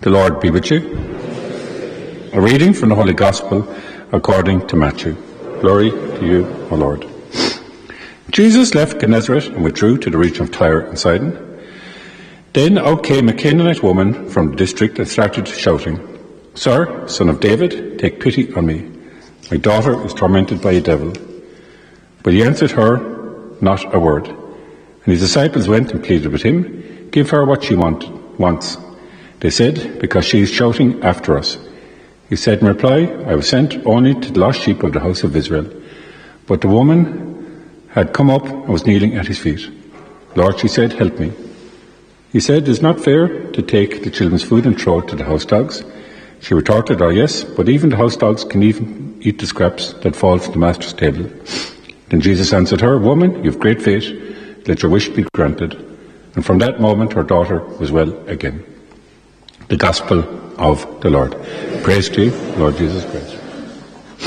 The Lord be with you. A reading from the Holy Gospel according to Matthew. Glory to you, O Lord. Jesus left Gennesaret and withdrew to the region of Tyre and Sidon. Then out came a Canaanite woman from the district and started shouting, "Sir, Son of David, take pity on me. My daughter is tormented by a devil." But he answered her not a word. And his disciples went and pleaded with him, "Give her what she wants." They said, "Because she is shouting after us." He said in reply, "I was sent only to the lost sheep of the house of Israel." But the woman had come up and was kneeling at his feet. "Lord," she said, "help me." He said, "It is not fair to take the children's food and throw it to the house dogs." She retorted, "Oh yes, but even the house dogs can even eat the scraps that fall from the master's table." Then Jesus answered her, "Woman, you have great faith. Let your wish be granted." And from that moment her daughter was well again. The Gospel of the Lord. Praise to you, Lord Jesus Christ.